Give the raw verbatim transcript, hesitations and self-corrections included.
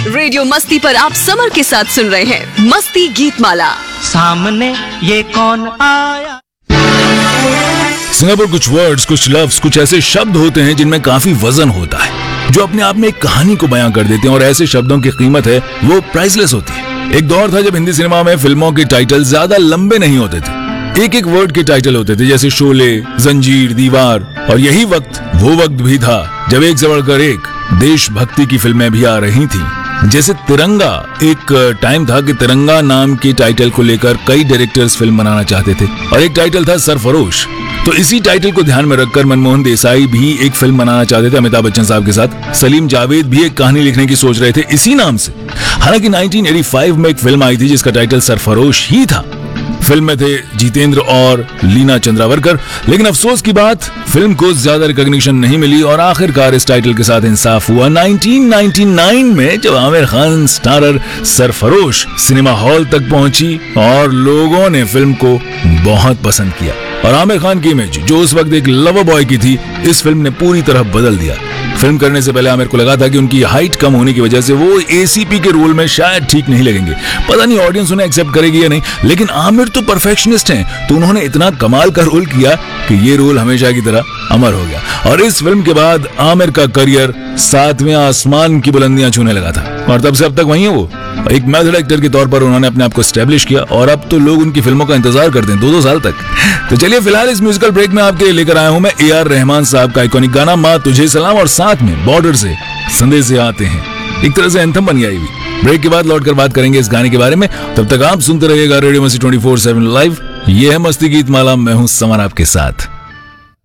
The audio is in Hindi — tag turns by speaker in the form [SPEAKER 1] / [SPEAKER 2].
[SPEAKER 1] रेडियो मस्ती पर आप समर के साथ सुन रहे हैं मस्ती गीत माला।
[SPEAKER 2] सामने ये कौन आया।
[SPEAKER 3] सिंगापुर कुछ वर्ड्स, कुछ लफ्ज, कुछ ऐसे शब्द होते हैं जिनमें काफी वजन होता है, जो अपने आप में एक कहानी को बयां कर देते हैं और ऐसे शब्दों की कीमत है वो प्राइसलेस होती है। एक दौर था जब हिंदी सिनेमा में फिल्मों के टाइटल ज्यादा लंबे नहीं होते थे, एक एक वर्ड के टाइटल होते थे, जैसे शोले, जंजीर, दीवार। और यही वक्त वो वक्त भी था जब एक से बढ़कर एक देशभक्ति की फिल्में भी आ रही थी। जैसे तिरंगा, एक टाइम था कि तिरंगा नाम के टाइटल को लेकर कई डायरेक्टर्स फिल्म बनाना चाहते थे और एक टाइटल था सरफरोश। तो इसी टाइटल को ध्यान में रखकर मनमोहन देसाई भी एक फिल्म बनाना चाहते थे अमिताभ बच्चन साहब के साथ। सलीम जावेद भी एक कहानी लिखने की सोच रहे थे इसी नाम से। हालांकि नाइनटीन एटी फाइव में एक फिल्म आई थी जिसका टाइटल सरफरोश ही था। फिल्म में थे जितेंद्र और लीना चंद्रावरकर, लेकिन अफसोस की बात फिल्म को ज्यादा रिकॉग्निशन नहीं मिली और आखिरकार इस टाइटल के साथ इंसाफ हुआ नाइनटीन नाइंटी नाइन में, जब Aamir Khan starrer Sarfarosh cinema hall तक पहुंची और लोगों ने फिल्म को बहुत पसंद किया। और आमिर खान की इमेज, जो उस वक्त एक लवर बॉय की थी, इस फिल्म ने पूरी तरह बदल दिया। फिल्म करने से पहले आमिर को लगा था कि उनकी हाइट कम होने की वजह से वो एसीपी के रोल में शायद ठीक नहीं लगेंगे, पता नहीं ऑडियंस उन्हें एक्सेप्ट करेगी या नहीं। लेकिन आमिर तो परफेक्शनिस्ट हैं, तो उन्होंने इतना कमाल का रोल किया कि ये रोल हमेशा की तरह अमर हो गया। और इस फिल्म के बाद आमिर का करियर सातवें आसमान की बुलंदियां छूने लगा था और तब से अब तक वही है वो। एक मेथड एक्टर के तौर पर उन्होंने अपने आप को एस्टेब्लिश किया और अब तो लोग उनकी फिल्मों का इंतजार करते हैं दो दो साल तक। तो चलिए फिलहाल इस म्यूजिकल ब्रेक में आपके लिए लेकर आया हूं मैं ए आर रहमान साहब का आइकॉनिक गाना माँ तुझे सलाम, और साथ में बॉर्डर से संदेश से आते हैं, एक तरह से एंथम बन गया ये भी। ब्रेक के बाद लौट कर बात करेंगे इस गाने के बारे में। तब तक आप सुनते रहिएगा रेडियो मस्ती ट्वेंटी फोर सेवन लाइव। ये है मस्ती गीत माला, मैं हूं समर आपके साथ।